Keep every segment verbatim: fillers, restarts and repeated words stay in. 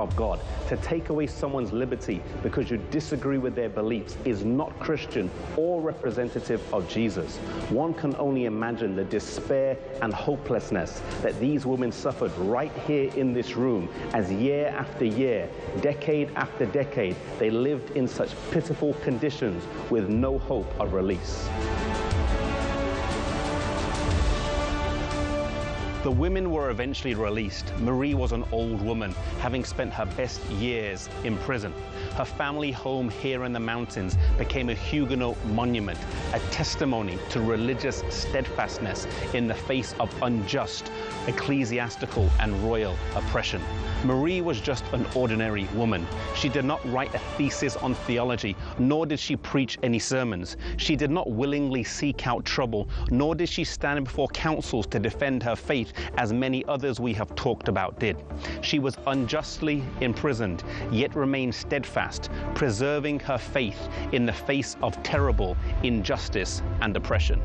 of God. To take away someone's liberty because you disagree with their beliefs is not Christian or representative of Jesus. One can only imagine the despair and hopelessness that these women suffered right here in this room as year after year, decade after decade, they lived in such pitiful conditions with no hope of release. The women were eventually released. Marie was an old woman, having spent her best years in prison. Her family home here in the mountains became a Huguenot monument, a testimony to religious steadfastness in the face of unjust ecclesiastical and royal oppression. Marie was just an ordinary woman. She did not write a thesis on theology, nor did she preach any sermons. She did not willingly seek out trouble, nor did she stand before councils to defend her faith, as many others we have talked about did. She was unjustly imprisoned, yet remained steadfast, preserving her faith in the face of terrible injustice and oppression.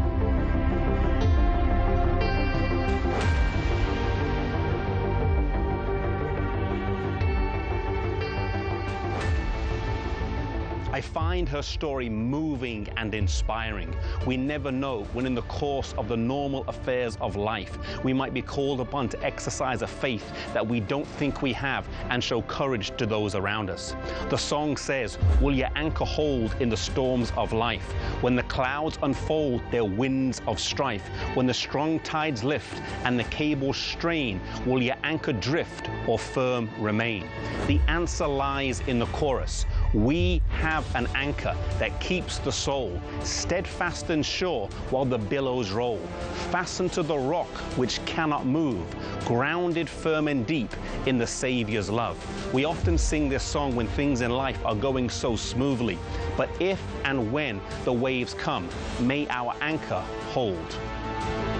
I find her story moving and inspiring. We never know when in the course of the normal affairs of life, we might be called upon to exercise a faith that we don't think we have and show courage to those around us. The song says, "Will your anchor hold in the storms of life? When the clouds unfold their winds of strife, when the strong tides lift and the cables strain, will your anchor drift or firm remain?" The answer lies in the chorus. We have an anchor that keeps the soul steadfast and sure while the billows roll, fastened to the rock which cannot move, grounded firm and deep in the Savior's love. We often sing this song when things in life are going so smoothly, but if and when the waves come, may our anchor hold.